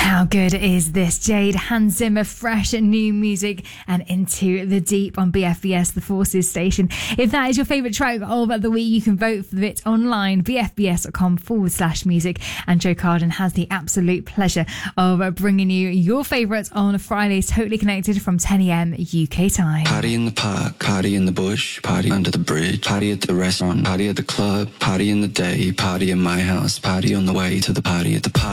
How good is this? Jade, Hans Zimmer, fresh new music and Into the Deep on BFBS, the Forces station. If that is your favourite track of the week, you can vote for it online, bfbs.com/music. And Joe Carden has the absolute pleasure of bringing you your favourites on Fridays, totally connected from 10 a.m. UK time. Party in the park, party in the bush, party under the bridge, party at the restaurant, party at the club, party in the day, party in my house, party on the way to the party at the park.